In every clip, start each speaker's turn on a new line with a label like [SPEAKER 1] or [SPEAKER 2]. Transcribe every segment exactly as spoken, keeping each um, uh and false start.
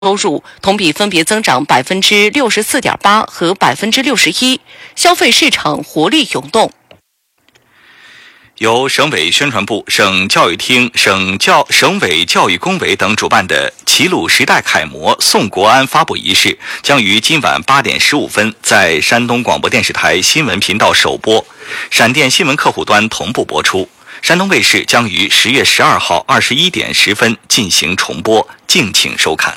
[SPEAKER 1] 收入同比分别增长百分之六十四点八和百分之六十一，消费市场活力涌动。
[SPEAKER 2] 由省委宣传部、省教育厅、省教省委教育工委等主办的齐鲁时代楷模送国安发布仪式将于今晚八点十五分在山东广播电视台新闻频道首播，闪电新闻客户端同步播出。山东卫视将于十月十二号二十一点十分进行重播，敬请收看。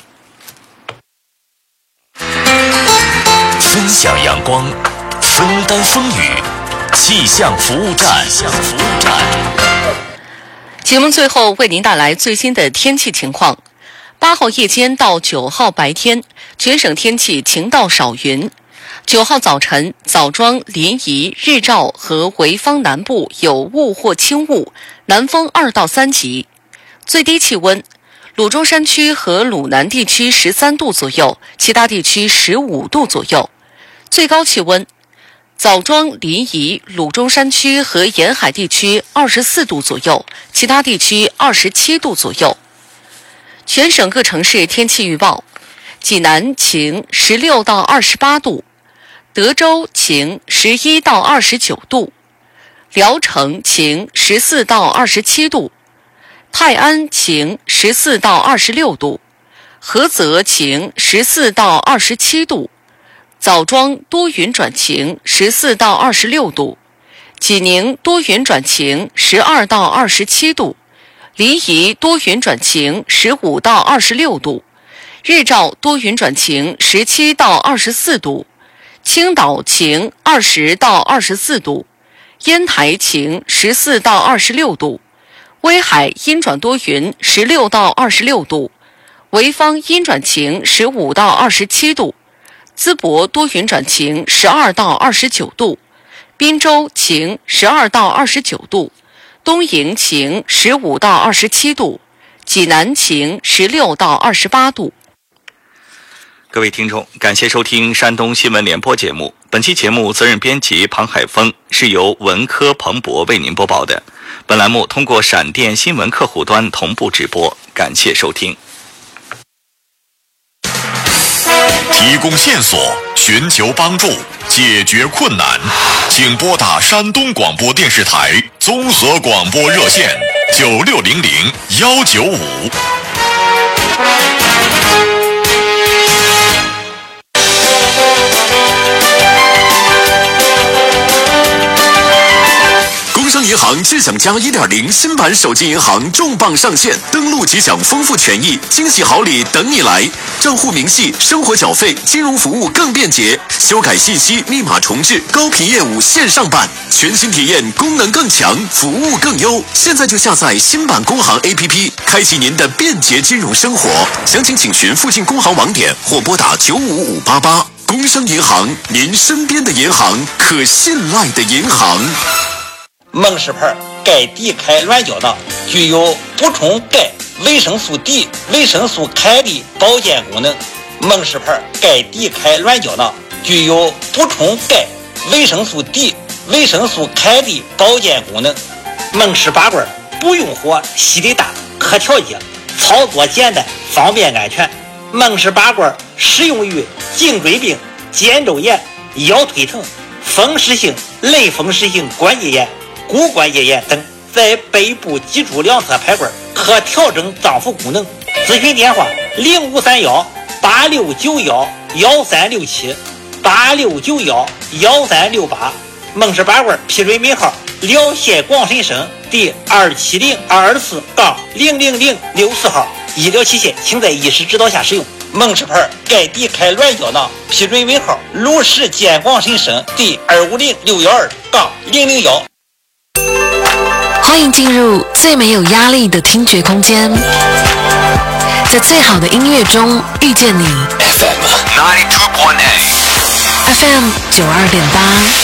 [SPEAKER 3] 分享阳光，分担风雨，气象服务站。气象服务站。
[SPEAKER 1] 节目最后为您带来最新的天气情况。八号夜间到九号白天，全省天气晴到少云。九号早晨，枣庄、临沂、日照和潍坊南部有雾或轻雾，南风二到三级。最低气温，鲁中山区和鲁南地区十三度左右，其他地区十五度左右。最高气温，枣庄、临沂、鲁中山区和沿海地区二十四度左右，其他地区二十七度左右。全省各城市天气预报：济南晴，十六到二十八度；德州晴，十一到二十九度；聊城晴，十四到二十七度；泰安晴，十四到二十六度；菏泽晴，十四到二十七度；枣庄多云转晴，十四到二十六度；济宁多云转晴，十二到二十七度；临沂多云转晴，十五到二十六度；日照多云转晴，十七到二十四度；青岛晴，二十到二十四度；烟台晴，十四到二十六度；威海阴转多云，十六到二十六度；潍坊阴转晴，十五到二十七度；淄博多云转晴，十二到二十九度；滨州晴，十二到二十九度；东营晴，十五到二十七度；济南晴，十六到二十八度。
[SPEAKER 2] 各位听众，感谢收听山东新闻联播节目。本期节目责任编辑庞海峰，是由文科彭博为您播报的。本栏目通过闪电新闻客户端同步直播，感谢收听。
[SPEAKER 3] 提供线索，寻求帮助，解决困难，请拨打山东广播电视台综合广播热线九六零零幺九五。工商银行智享加 一点零 新版手机银行重磅上线，登录即享丰富权益，惊喜好礼等你来！账户明细、生活缴费、金融服务更便捷，修改信息、密码重置、高频业务线上办，全新体验，功能更强，服务更优。现在就下载新版工行 A P P， 开启您的便捷金融生活。详情请询附近工行网点或拨打九五五八八。工商银行，您身边的银行，可信赖的银行。
[SPEAKER 4] 梦氏牌钙 D 开软胶囊具有补充钙、维生素 D、维生素 K 的保健功能。梦氏牌钙 D 开软胶囊具有补充钙、维生素 D、维生素 K 的保健功能。梦氏拔罐不用火，吸力大，可调节，操作简单，方便安全。梦氏拔罐适用于颈椎病、肩周炎、腰腿疼、风湿性、类风湿性关节炎、骨关节炎等，在背部脊柱两侧排罐可调整脏腑功能。咨询电话零五三幺八六九幺幺三六七八六九幺幺三六八。梦氏拔罐批准名号辽县广深省第二七零二二四杠零零零六四号。医疗器械请在医师指导下使用。梦氏牌钙 D 开软胶囊批准名号鲁石县广深省第二五零六幺二杠零零幺。
[SPEAKER 5] 欢迎进入最没有压力的听觉空间，在最好的音乐中遇见你。F M 九十二点八 F M 九二点八